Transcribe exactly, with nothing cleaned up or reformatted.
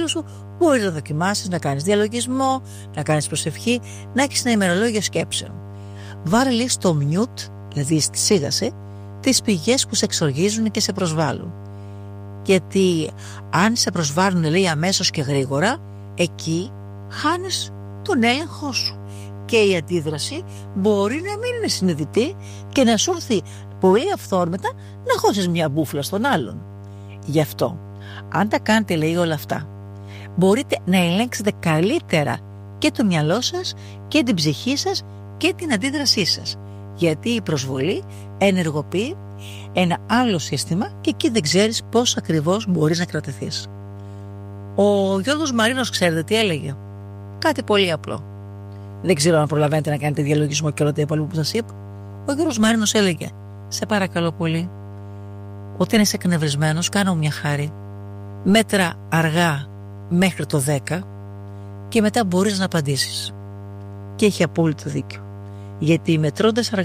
εγκέφαλο σου, μπορείς να δοκιμάσεις να κάνεις διαλογισμό, να κάνεις προσευχή, να έχεις ένα ημερολόγιο σκέψεων. Βάλε λίγο στο mute, δηλαδή στη σίγαση, τις πηγές που σε εξοργίζουν και σε προσβάλλουν. Γιατί αν σε προσβάλλουν, λέει, αμέσως και γρήγορα, εκεί χάνεις τον έλεγχό σου. Και η αντίδραση μπορεί να μην είναι συνειδητή και να σου έρθει πολύ αυθόρμητα να χώσεις μια μπούφλα στον άλλον. Γι' αυτό, αν τα κάνετε, λέει, όλα αυτά, μπορείτε να ελέγξετε καλύτερα και το μυαλό σας και την ψυχή σας και την αντίδρασή σας. Γιατί η προσβολή ενεργοποιεί ένα άλλο σύστημα και εκεί δεν ξέρεις πώς ακριβώς μπορείς να κρατηθείς. Ο Γιώργος Μαρίνος, ξέρετε τι έλεγε? Κάτι πολύ απλό. Δεν ξέρω αν προλαβαίνετε να κάνετε διαλογισμό και όλα τα υπόλοιπα που σας είπα. Ο Γιώργος Μαρίνος έλεγε: σε παρακαλώ πολύ, όταν είσαι εκνευρισμένος, κάνω μια χάρη. Μέτρα αργά μέχρι το δέκα και μετά μπορείς να απαντήσεις. Και έχει απόλυτο δίκιο. Γιατί μετρώντας αργά